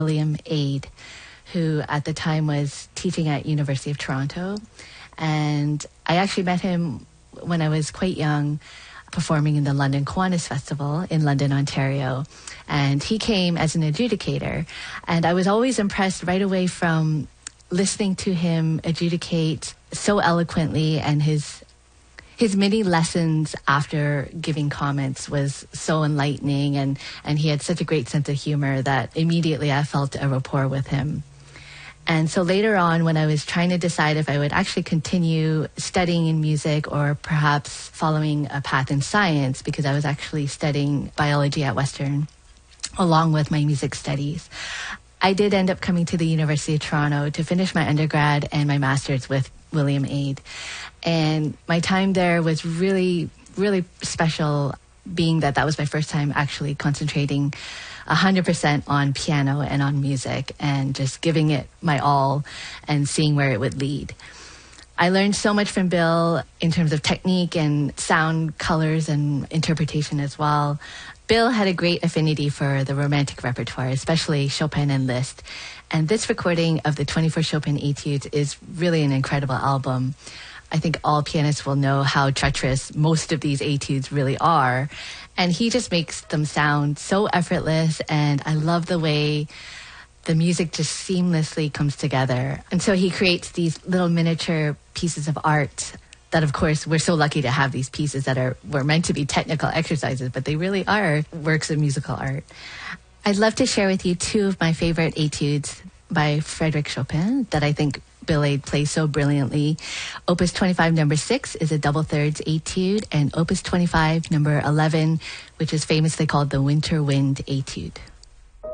William Aid, who at the time was teaching at University of Toronto. And I actually met him when I was quite young, performing in the London Kiwanis Festival in London, Ontario. And he came as an adjudicator. And I was always impressed right away from listening to him adjudicate so eloquently, and his mini lessons after giving comments was so enlightening, and he had such a great sense of humor that immediately I felt a rapport with him. And so later on, when I was trying to decide if I would actually continue studying in music or perhaps following a path in science, because I was actually studying biology at Western along with my music studies, I did end up coming to the University of Toronto to finish my undergrad and my master's with William Aid. And my time there was really, really special, being that was my first time actually concentrating 100% on piano and on music and just giving it my all and seeing where it would lead. I learned so much from Bill in terms of technique and sound, colors, and interpretation as well. Bill had a great affinity for the Romantic repertoire, especially Chopin and Liszt. And this recording of the 24 Chopin Etudes is really an incredible album. I think all pianists will know how treacherous most of these etudes really are. And he just makes them sound so effortless, and I love the way the music just seamlessly comes together. And so he creates these little miniature pieces of art that, of course, we're so lucky to have these pieces that were meant to be technical exercises, but they really are works of musical art. I'd love to share with you two of my favorite etudes by Frédéric Chopin that I think Bill Aid plays so brilliantly. Opus 25 number 6 is a double thirds etude, and Opus 25 number 11, which is famously called the Winter Wind Etude.